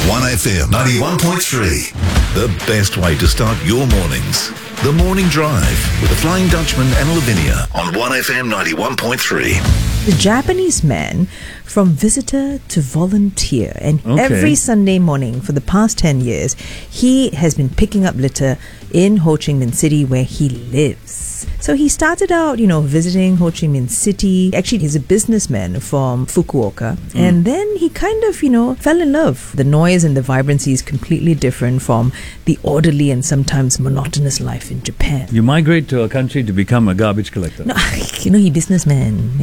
1FM 91.3. The best way to start your mornings. The Morning Drive with the Flying Dutchman and Lavinia on 1FM 91.3. The Japanese man from visitor to volunteer, and every Sunday morning for the past 10 years he has been picking up litter in Ho Chi Minh City where he lives. So he started out, visiting Ho Chi Minh City. Actually, he's a businessman from Fukuoka. And then he kind of, fell in love. The noise and the vibrancy is completely different from the orderly and sometimes monotonous life in Japan. You migrate to a country to become a garbage collector. No, he businessman.